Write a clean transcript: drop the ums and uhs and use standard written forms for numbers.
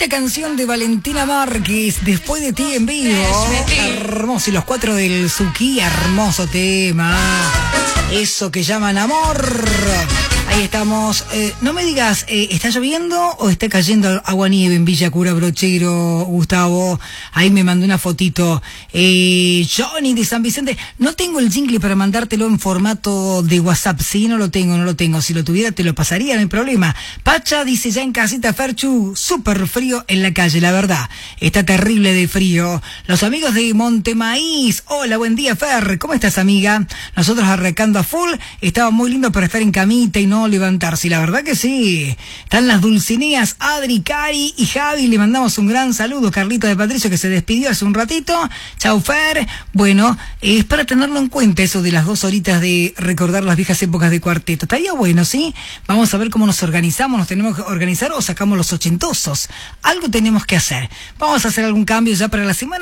Linda canción de Valentina Márquez, Después de ti en vivo. Hermoso, y los 4 del Suki, hermoso tema. Eso que llaman amor. Ahí estamos. No me digas, ¿está lloviendo o está cayendo agua nieve en Villa Cura Brochero, Gustavo? Ahí me mandó una fotito. Johnny de San Vicente. No tengo el jingle para mandártelo en formato de WhatsApp. Sí, no lo tengo. Si lo tuviera te lo pasaría, no hay problema. Pacha dice ya en casita, Ferchu, súper frío en la calle, la verdad. Está terrible de frío. Los amigos de Montemaíz. Hola, buen día, Fer. ¿Cómo estás, amiga? Nosotros arrancando a full. Estaba muy lindo para estar en camita y no levantarse, la verdad que sí. Están las Dulcineas, Adri, Cari y Javi, le mandamos un gran saludo. Carlito de Patricio, que se despidió hace un ratito. Chau, Fer. Bueno, es para tenerlo en cuenta eso de las 2 horitas de recordar las viejas épocas de cuarteto. Estaría bueno, ¿sí? Vamos a ver cómo nos organizamos, nos tenemos que organizar o sacamos los ochentosos. Algo tenemos que hacer. Vamos a hacer algún cambio ya para la semana.